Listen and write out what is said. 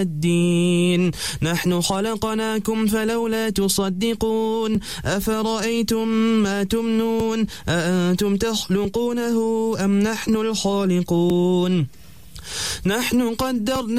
الدين نحن خلقناكم فلولا تصدقون أفرأيتم ما تمنون أأنتم تخلقونه أم نحن الخالقون نحن قدرنا